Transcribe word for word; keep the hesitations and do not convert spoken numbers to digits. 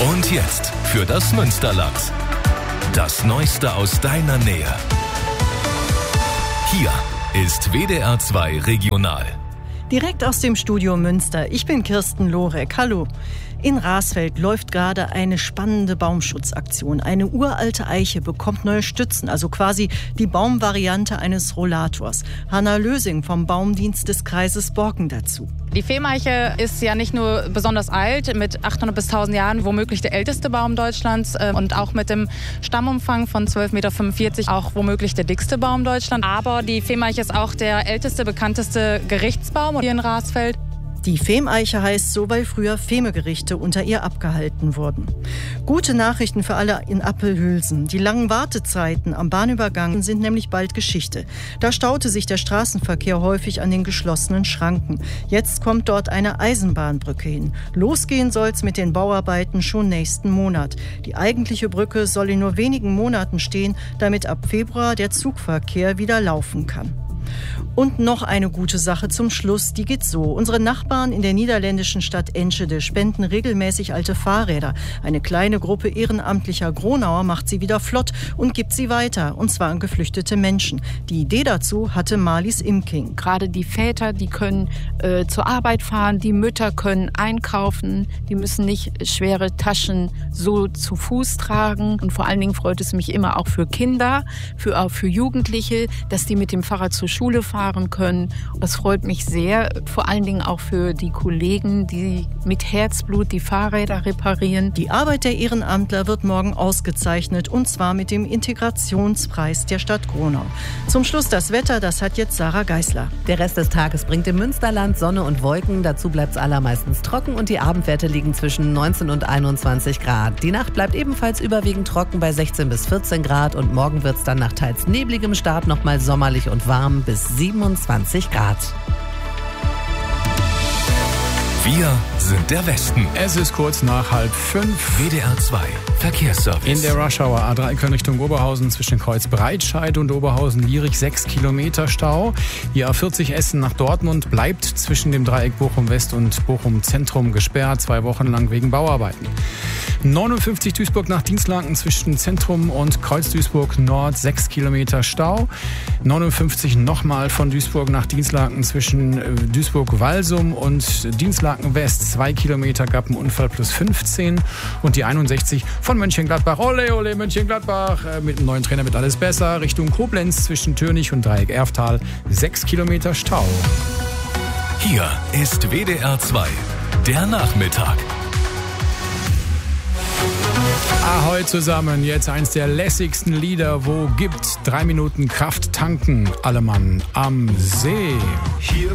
Und jetzt für das Münsterland. Das Neueste aus deiner Nähe. Hier ist W D R zwei Regional. Direkt aus dem Studio Münster. Ich bin Kirsten Lorek. Hallo. In Rasfeld läuft gerade eine spannende Baumschutzaktion. Eine uralte Eiche bekommt neue Stützen, also quasi die Baumvariante eines Rollators. Hanna Lösing vom Baumdienst des Kreises Borken dazu. Die Fehmarche ist ja nicht nur besonders alt, mit achthundert bis tausend Jahren, womöglich der älteste Baum Deutschlands und auch mit dem Stammumfang von zwölf Komma fünfundvierzig Meter auch womöglich der dickste Baum Deutschlands. Aber die Fehmarche ist auch der älteste, bekannteste Gerichtsbaum hier in Rasfeld. Die Fehmeiche heißt so, weil früher Femegerichte unter ihr abgehalten wurden. Gute Nachrichten für alle in Appelhülsen. Die langen Wartezeiten am Bahnübergang sind nämlich bald Geschichte. Da staute sich der Straßenverkehr häufig an den geschlossenen Schranken. Jetzt kommt dort eine Eisenbahnbrücke hin. Losgehen soll's mit den Bauarbeiten schon nächsten Monat. Die eigentliche Brücke soll in nur wenigen Monaten stehen, damit ab Februar der Zugverkehr wieder laufen kann. Und noch eine gute Sache zum Schluss, die geht so. Unsere Nachbarn in der niederländischen Stadt Enschede spenden regelmäßig alte Fahrräder. Eine kleine Gruppe ehrenamtlicher Gronauer macht sie wieder flott und gibt sie weiter, und zwar an geflüchtete Menschen. Die Idee dazu hatte Marlies Imking. Gerade die Väter, die können äh, zur Arbeit fahren, die Mütter können einkaufen, die müssen nicht schwere Taschen so zu Fuß tragen. Und vor allen Dingen freut es mich immer auch für Kinder, für, auch für Jugendliche, dass die mit dem Fahrrad zur Schule fahren können. Das freut mich sehr, vor allen Dingen auch für die Kollegen, die mit Herzblut die Fahrräder reparieren. Die Arbeit der Ehrenamtler wird morgen ausgezeichnet, und zwar mit dem Integrationspreis der Stadt Gronau. Zum Schluss das Wetter, das hat jetzt Sarah Geisler. Der Rest des Tages bringt im Münsterland Sonne und Wolken, dazu bleibt es allermeistens trocken und die Abendwerte liegen zwischen neunzehn und einundzwanzig Grad. Die Nacht bleibt ebenfalls überwiegend trocken bei sechzehn bis vierzehn Grad und morgen wird es dann nach teils nebligem Start nochmal sommerlich und warm bis siebenundzwanzig Grad. Wir sind der Westen. Es ist kurz nach halb fünf. W D R zwei Verkehrsservice. In der Rush-Hour A drei Köln Richtung Oberhausen zwischen Kreuz Breitscheid und Oberhausen-Lierich sechs Kilometer Stau. Die A vierzig Essen nach Dortmund bleibt zwischen dem Dreieck Bochum West und Bochum Zentrum gesperrt, zwei Wochen lang wegen Bauarbeiten. neunundfünfzig Duisburg nach Dienstlaken zwischen Zentrum und Kreuz Duisburg Nord sechs Kilometer Stau. neunundfünfzig nochmal von Duisburg nach Dienstlaken zwischen Duisburg-Walsum und Dienstlaken West zwei Kilometer, gab einen Unfall plus fünfzehn. Und die einundsechzig von Mönchengladbach, ole ole Mönchengladbach, äh, mit dem neuen Trainer wird alles besser, Richtung Koblenz zwischen Türnich und Dreieck Erftal sechs Kilometer Stau. Hier ist W D R zwei, der Nachmittag. Ahoi zusammen, jetzt eins der lässigsten Lieder, wo gibt drei Minuten Kraft tanken, alle Mann am See. Hier